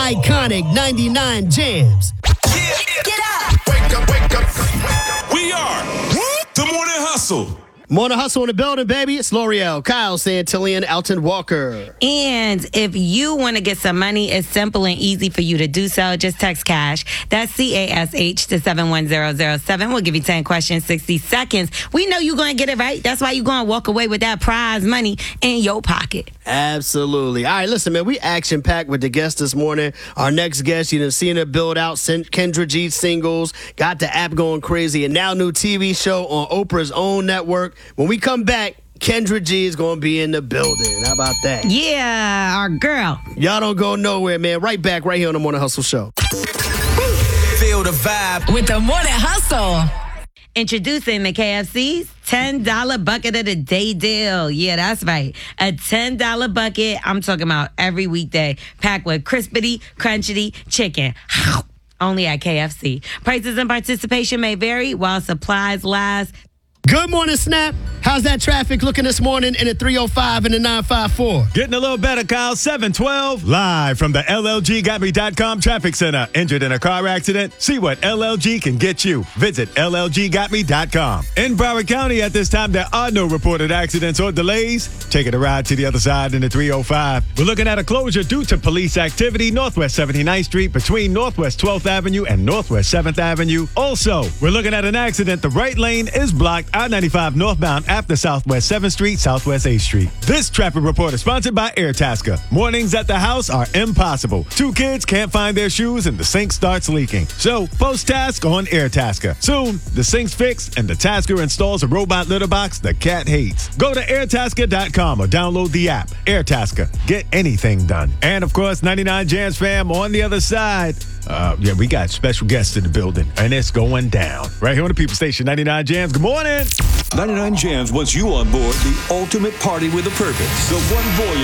iconic 99 Jams. Get up. Wake up. We are the Morning Hustle. Morning Hustle in the building, baby. It's L'Oreal, Kyle Santillian, Elton Walker. And if you want to get some money, it's simple and easy for you to do so. Just text CASH. That's CASH to 71007. We'll give you 10 questions, 60 seconds. We know you're going to get it right. That's why you're going to walk away with that prize money in your pocket. Absolutely. All right, listen, man, we action-packed with the guest this morning. Our next guest, you done seen her build out Kendra G singles, got the app going crazy, and now new TV show on Oprah's own network. When we come back, Kendra G is going to be in the building. How about that? Yeah, our girl. Y'all don't go nowhere, man. Right back, right here on the Morning Hustle Show. Feel the vibe With the Morning Hustle. Introducing the KFC's $10 bucket of the day deal. Yeah, that's right. A $10 bucket. I'm talking about every weekday. Packed with crispity, crunchy chicken. Only at KFC. Prices and participation may vary while supplies last. Good morning, Snap. How's that traffic looking this morning in the 305 and the 954? Getting a little better, Kyle. 712. Live from the LLGGotMe.com traffic center. Injured in a car accident? See what LLG can get you. Visit LLGGotMe.com. In Broward County at this time, there are no reported accidents or delays. Taking a ride to the other side in the 305. We're looking at a closure due to police activity. Northwest 79th Street between Northwest 12th Avenue and Northwest 7th Avenue. Also, we're looking at an accident. The right lane is blocked. I-95 northbound after Southwest 7th Street, Southwest 8th Street. This traffic report is sponsored by Airtasker. Mornings at the house are impossible. 2 kids can't find their shoes and the sink starts leaking. So, post task on Airtasker. Soon, the sink's fixed and the Tasker installs a robot litter box the cat hates. Go to airtasker.com or download the app. Airtasker. Get anything done. And of course, 99 Jams fam on the other side. We got special guests in the building, and it's going down. Right here on the People Station, 99 Jams. Good morning. 99 Jams wants you on board the ultimate party with a purpose. The One Voyage